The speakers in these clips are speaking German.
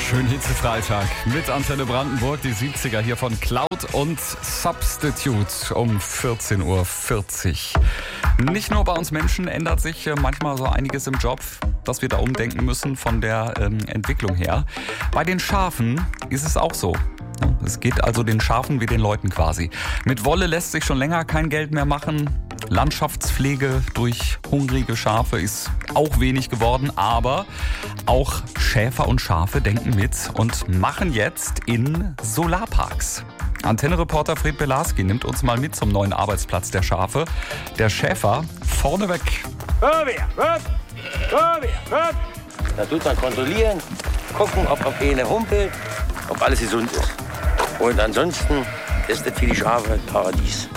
Schönen Hitzefreitag mit Antenne Brandenburg, die 70er hier von Cloud und Substitute um 14.40 Uhr. Nicht nur bei uns Menschen ändert sich manchmal so einiges im Job, dass wir da umdenken müssen von der Entwicklung her. Bei den Schafen ist es auch so. Es geht also den Schafen wie den Leuten quasi. Mit Wolle lässt sich schon länger kein Geld mehr machen. Landschaftspflege durch hungrige Schafe ist auch wenig geworden, aber auch Schäfer und Schafe denken mit und machen jetzt in Solarparks. Antenne-Reporter Fred Belarski nimmt uns mal mit zum neuen Arbeitsplatz der Schafe. Der Schäfer vorneweg. Da tut man kontrollieren, gucken, ob eine humpelt, ob alles gesund ist. Und ansonsten ist das für die Schafe ein Paradies.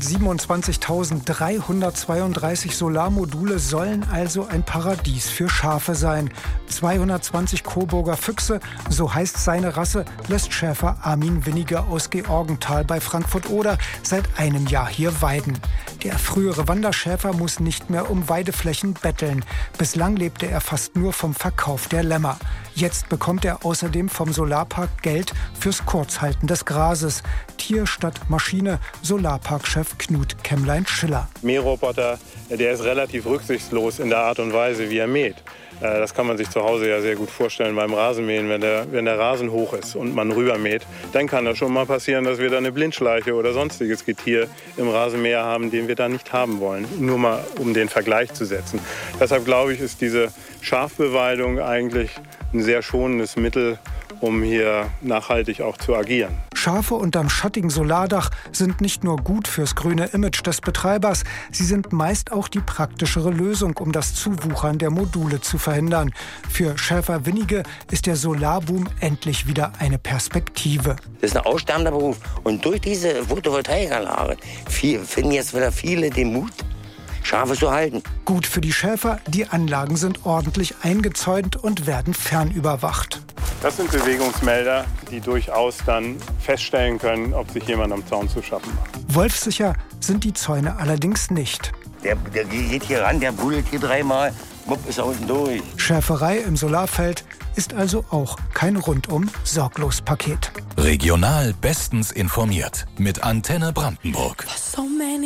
127.332 Solarmodule sollen also ein Paradies für Schafe sein. 220 Coburger Füchse, so heißt seine Rasse, lässt Schäfer Armin Winniger aus Georgenthal bei Frankfurt-Oder seit einem Jahr hier weiden. Der frühere Wanderschäfer muss nicht mehr um Weideflächen betteln. Bislang lebte er fast nur vom Verkauf der Lämmer. Jetzt bekommt er außerdem vom Solarpark Geld fürs Kurzhalten des Grases. Tier statt Maschine, Solarparkchef Knut Kämmlein-Schiller. Mähroboter, der ist relativ rücksichtslos in der Art und Weise, wie er mäht. Das kann man sich zu Hause ja sehr gut vorstellen beim Rasenmähen. Wenn der Rasen hoch ist und man rübermäht, dann kann das schon mal passieren, dass wir da eine Blindschleiche oder sonstiges Getier im Rasenmäher haben, den wir da nicht haben wollen. Nur mal, um den Vergleich zu setzen. Deshalb glaube ich, ist diese Schafbeweidung eigentlich ein sehr schonendes Mittel, um hier nachhaltig auch zu agieren. Schafe unterm schattigen Solardach sind nicht nur gut fürs grüne Image des Betreibers, sie sind meist auch die praktischere Lösung, um das Zuwuchern der Module zu verhindern. Für Schäfer Winnige ist der Solarboom endlich wieder eine Perspektive. Das ist ein aussterbender Beruf. Und durch diese Photovoltaikanlage finden jetzt wieder viele den Mut, Schafe zu halten. Gut für die Schäfer, die Anlagen sind ordentlich eingezäunt und werden fernüberwacht. Das sind Bewegungsmelder, die durchaus dann feststellen können, ob sich jemand am Zaun zu schaffen macht. Wolfsicher sind die Zäune allerdings nicht. Der geht hier ran, der buddelt hier dreimal, wupp, ist er unten durch. Schäferei im Solarfeld ist also auch kein rundum sorglos Paket. Regional bestens informiert mit Antenne Brandenburg.